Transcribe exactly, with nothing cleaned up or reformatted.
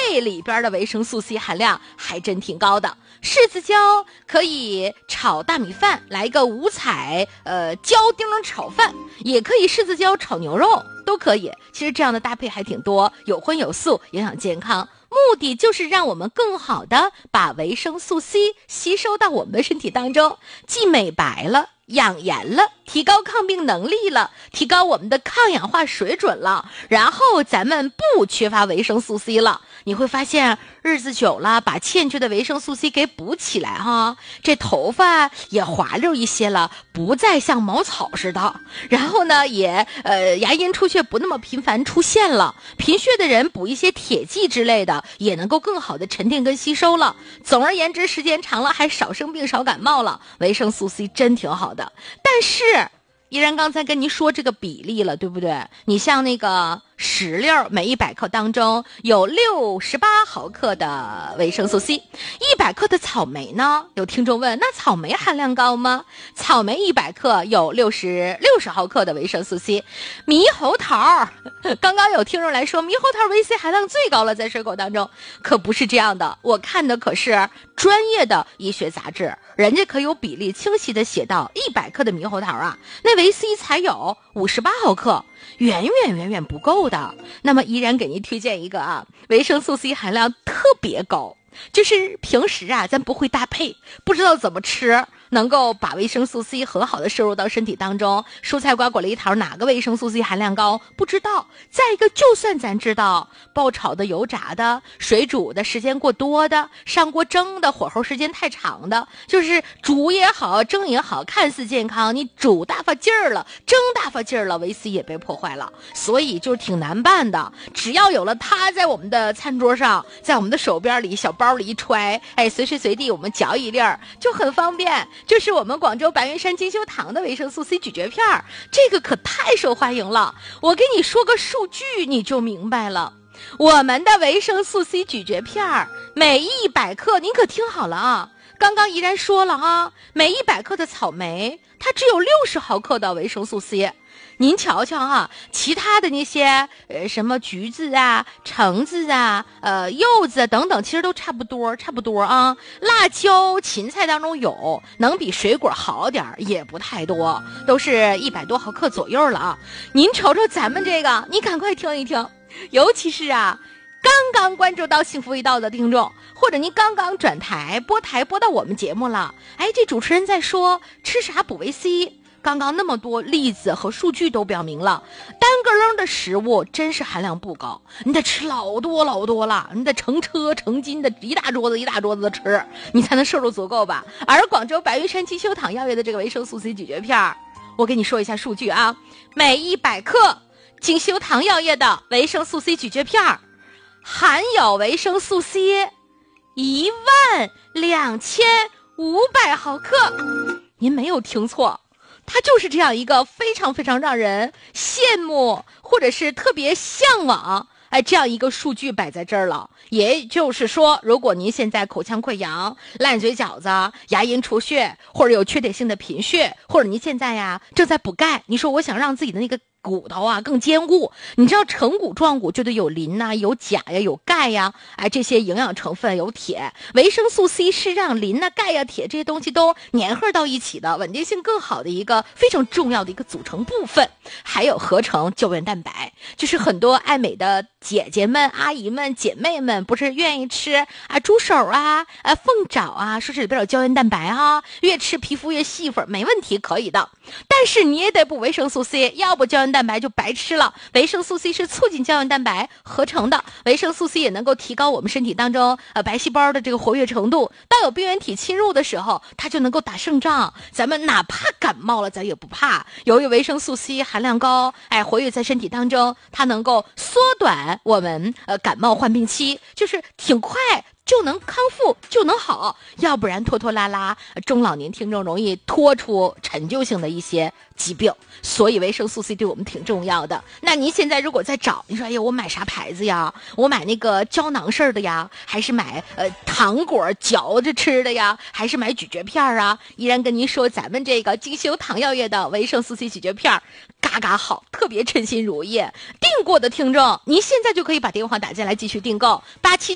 这里边的维生素 C 含量还真挺高的。柿子椒可以炒大米饭，来一个五彩呃椒丁炒饭，也可以柿子椒炒牛肉，都可以。其实这样的搭配还挺多，有荤有素，营养健康。目的就是让我们更好的把维生素 C 吸收到我们的身体当中，既美白了，养颜了，提高抗病能力了，提高我们的抗氧化水准了，然后咱们不缺乏维生素 C 了。你会发现日子久了，把欠缺的维生素 C 给补起来哈，这头发也滑溜一些了，不再像毛草似的。然后呢，也呃牙龈出血不那么频繁出现了，贫血的人补一些铁剂之类的，也能够更好的沉淀跟吸收了。总而言之，时间长了还少生病少感冒了，维生素 C 真挺好的。但是依然刚才跟您说这个比例了，对不对？你像那个石榴，每一百克当中有六十八毫克的维生素 C， 一百克的草莓呢？有听众问，那草莓含量高吗？草莓一百克有六十六十毫克的维生素 C。猕猴桃，刚刚有听众来说，猕猴桃维 C 含量最高了，在水果当中，可不是这样的。我看的可是专业的医学杂志，人家可有比例清晰的写到，一百克的猕猴桃啊，那维 C 才有五十八毫克，远远远远不够的。那么依然给您推荐一个啊，维生素 C 含量特别高，就是平时啊咱不会搭配，不知道怎么吃能够把维生素 C 很好的摄入到身体当中。蔬菜瓜果梨桃哪个维生素 C 含量高不知道。再一个，就算咱知道，爆炒的、油炸的、水煮的时间过多的、上锅蒸的、火候时间太长的，就是煮也好蒸也好，看似健康，你煮大发劲儿了，蒸大发劲儿了，维 C 也被破坏了。所以就是挺难办的。只要有了它在我们的餐桌上，在我们的手边里小包里一揣，哎，随时随地我们嚼一粒儿就很方便。就是我们广州白云山金修堂的维生素 C 咀嚼片，这个可太受欢迎了。我给你说个数据你就明白了。我们的维生素 C 咀嚼片每一百克，您可听好了啊，刚刚依然说了啊，每一百克的草莓它只有六十毫克的维生素 C。您瞧瞧哈，其他的那些呃什么橘子啊、橙子啊、呃柚子等等，其实都差不多，差不多啊。辣椒、芹菜当中有，能比水果好点也不太多，都是一百多毫克左右了啊。您瞅瞅咱们这个，你赶快听一听，尤其是啊，刚刚关注到幸福一道的听众，或者您刚刚转台播台播到我们节目了，哎，这主持人在说吃啥补维 C。刚刚那么多例子和数据都表明了，单个扔的食物真是含量不高，你得吃老多老多了，你得成车成斤的一大桌子一大桌子的吃，你才能摄入足够吧。而广州白云山金修堂药业的这个维生素 C 咀嚼片，我给你说一下数据啊，每一百克金修堂药业的维生素 C 咀嚼片含有维生素 C 一万两千五百毫克，您没有听错，它就是这样一个非常非常让人羡慕或者是特别向往，哎，这样一个数据摆在这儿了。也就是说，如果您现在口腔溃疡、烂嘴饺子、牙龈出血，或者有缺铁性的贫血，或者您现在呀正在补钙，你说我想让自己的那个骨头啊更坚固，你知道成骨壮骨就得有磷呐、啊、有钾呀、有钙呀，哎，这些营养成分有铁，维生素 C 是让磷呐、钙呀、铁这些东西都粘合到一起的，稳定性更好的一个非常重要的一个组成部分。还有合成胶原蛋白，就是很多爱美的姐姐们、阿姨们、姐妹们不是愿意吃啊猪手啊、啊凤爪啊，说是里边有胶原蛋白啊，越吃皮肤越细粉，没问题，可以的。但是你也得补维生素 C， 要不胶原蛋白就白吃了。维生素 C 是促进胶原蛋白合成的，维生素 C 也能够提高我们身体当中呃白细胞的这个活跃程度。当有病原体侵入的时候，它就能够打胜仗。咱们哪怕感冒了，咱也不怕。由于维生素 C 含量高，哎，活跃在身体当中，它能够缩短我们呃感冒患病期，就是挺快就能康复就能好，要不然拖拖拉拉，中老年听众容易拖出陈旧性的一些疾病。所以维生素 C 对我们挺重要的。那您现在如果在找，你说哎呀，我买啥牌子呀？我买那个胶囊式的呀，还是买呃糖果嚼着吃的呀，还是买咀嚼片啊？依然跟您说，咱们这个金修堂药业的维生素 C 咀嚼片嘎嘎好，特别称心如意。订过的听众，您现在就可以把电话打进来继续订购八七